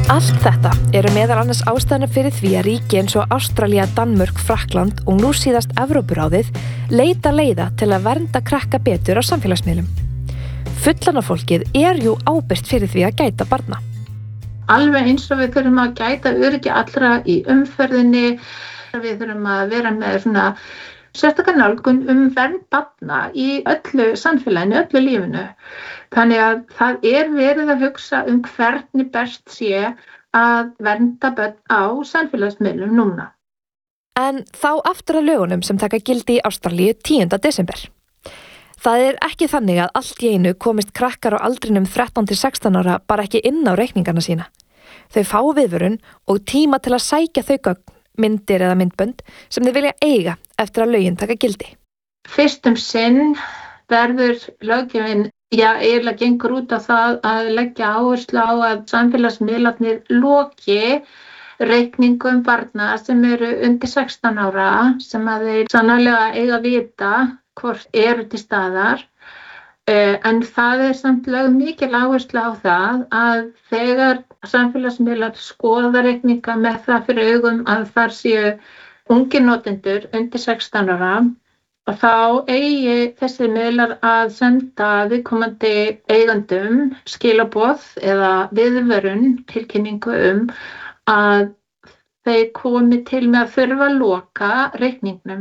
Allt þetta eru meðal annars ástæðuna fyrir því að ríki eins og Ástralía, Danmörk, Frakkland og nú síðast Evrópuráðið leita leiða til að vernda krakka betur á samfélagsmiðlum. Fullorðna fólkið jú ábyrgt fyrir því að gæta barna. Alveg eins og við þurfum að gæta öryggi allra í umferðinni, við þurfum að vera með svona sérstaka nálgun vernd barna í öllu samfélaginu, öllu lífinu. Þannig að það verið að hugsa hvernig best sé að vernda börn á samfélagsmiðlum núna. En þá aftur að lögunum sem taka gildi í Ástralíu 10. desember. Það ekki þannig að allt í einu komist krakkar á aldrinum 13 til 16 ára bara ekki inn á reikningana sína. Þau fá viðvörun og tíma til að sækja þau gögn, myndir eða myndbönd sem þau vilja eiga eftir að lögin taka gildi. Fyrst sinn verður löggjöfin eiginlega gengur út á það að leggja áherslu á að samfélagsmiðlarnir loki reikningum barna sem eru undir 16 ára sem að þeir sannarlega eiga að vita hvort eru til staðar. En það samt lögð mikil áherslu á það að þegar samfélagsmiðlar skoða reikninga með það fyrir augum að þar séu ungir notendur undir 16 ára og þá eigi þessi miðlar að senda viðkomandi eigendum skilaboð eða viðvörun tilkynningu að þeir komi til með að þurfa að loka reikningnum.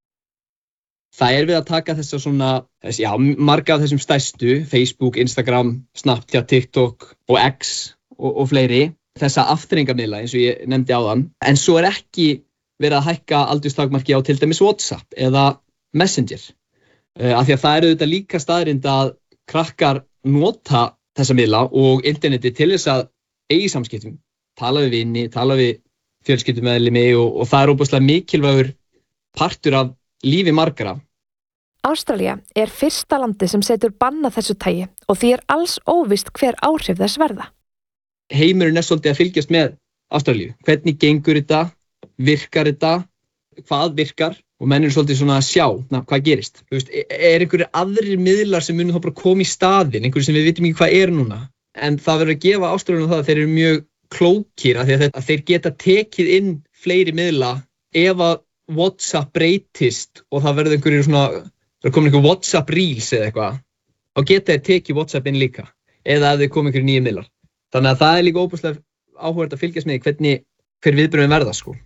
Það við að taka marga af þessum stærstu, Facebook, Instagram, Snapchat, TikTok og X og fleiri, þessa afþreyingarmiðla eins og ég nefndi áðan. En svo ekki verið að hækka aldurstakmarki á til dæmis WhatsApp eða Messenger. Af því að það auðvitað líka staðreynd að krakkar nota þessa miðla og interneti til þess að eigi samskiptum, tala við vini, tala við fjölskyldumeðlimi og það óbúslega mikilvægur partur af lífi margra. Ástralía fyrsta landi sem setur bann að þessu tagi og því alls óvíst hver áhrif þess verða. Heimurinn svolítið að fylgjast með Ástralíu. Hvernig gengur þetta? Virkar þetta? Hvað virkar? Og menn svolítið svona að sjá hvað gerist. Þú veist, einhverjir aðrir miðlar sem munu þá bara koma í staðinn, einhverjir sem við vitum ekki hvað núna. En það verður að gefa Ástralíunum það að þeir eru mjög klókir af því að þeir geta tekið inn fleiri miðla ef að WhatsApp breytist og það verður það komin einhver WhatsApp Reels eða eitthvað, þá geta þeir tekið WhatsApp inn líka, eða ef þeir koma einhverjir nýjir miðlar. Þannig að það líka óbúslega áhugavert að fylgjast með hver viðbrögðin verða, sko.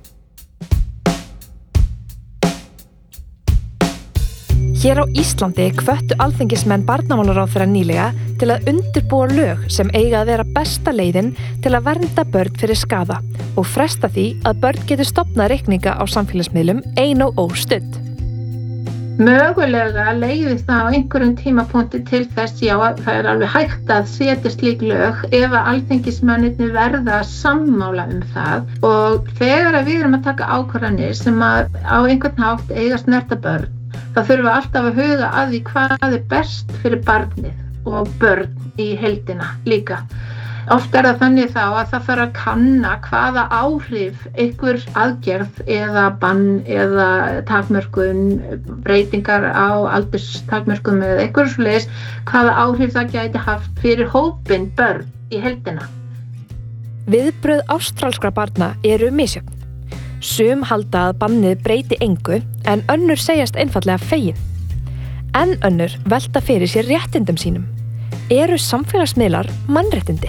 Hér á Íslandi hvöttu alþingismenn barnamálaráðherra nýlega til að undirbúa lög sem eiga að vera besta leiðin til að vernda börn fyrir skaða og fresta því að börn geti stofnað reikninga á samfélagsmiðlum ein og óstudd. Mögulega leiðir það á einhverjum tímapunkti til þess, það alveg hægt að setja slík lög ef að alþingismennirnir verða sammála það og þegar við erum að taka ákvarðanir sem á einhvern hátt eiga snerta börn, þá þurfum við alltaf að huga að því hvað best fyrir barnið og börn í heildina líka. Oft það þannig þá að það þarf að kanna hvaða áhrif einhver aðgerð eða bann eða takmörkun, breytingar á aldurstakmörkum eða einhver svoleiðis, hvaða áhrif það gæti haft fyrir hópinn börn í heildina. Viðbrögð ástralskra barna eru misjöfn. Sum halda að bannið breyti engu en önnur segjast einfaldlega fegin. En önnur velta fyrir sér réttindum sínum. Eru samfélagsmiðlar mannréttindi?